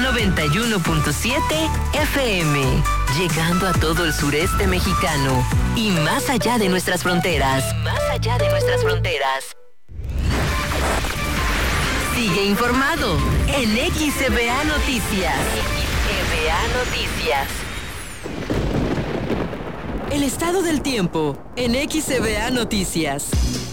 91.7 FM, llegando a todo el sureste mexicano y más allá de nuestras fronteras. Sigue informado en XCBA Noticias. El estado del tiempo en XCBA Noticias.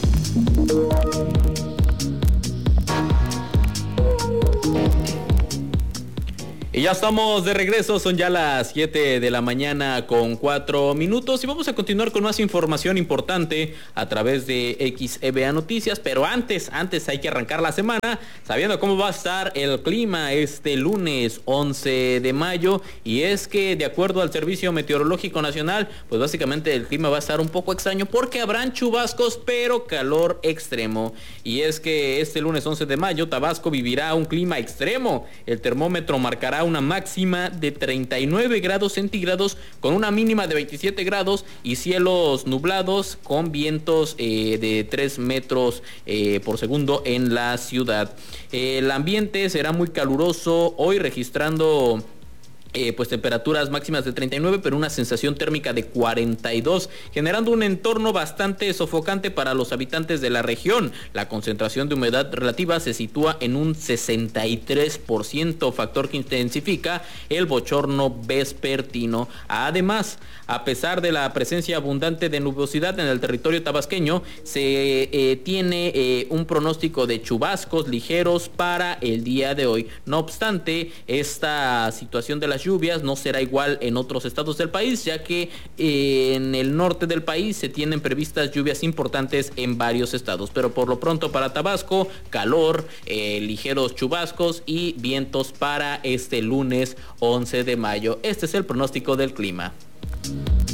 Y ya estamos de regreso, son ya las 7 de la mañana con 4 minutos y vamos a continuar con más información importante a través de XEBA Noticias, pero antes hay que arrancar la semana sabiendo cómo va a estar el clima este lunes 11 de mayo y es que de acuerdo al Servicio Meteorológico Nacional, pues básicamente el clima va a estar un poco extraño porque habrán chubascos pero calor extremo y es que este lunes 11 de mayo Tabasco vivirá un clima extremo, el termómetro marcará una máxima de 39 grados centígrados con una mínima de 27 grados y cielos nublados con vientos de 3 metros por segundo en la ciudad. El ambiente será muy caluroso hoy registrando pues temperaturas máximas de 39 pero una sensación térmica de 42 generando un entorno bastante sofocante para los habitantes de la región. La concentración de humedad relativa se sitúa en un 63%, factor que intensifica el bochorno vespertino. Además, a pesar de la presencia abundante de nubosidad en el territorio tabasqueño, se tiene un pronóstico de chubascos ligeros para el día de hoy. No obstante, esta situación de las lluvias no será igual en otros estados del país, ya que en el norte del país se tienen previstas lluvias importantes en varios estados, pero por lo pronto para Tabasco, calor, ligeros chubascos y vientos para este lunes 11 de mayo. Este es el pronóstico del clima.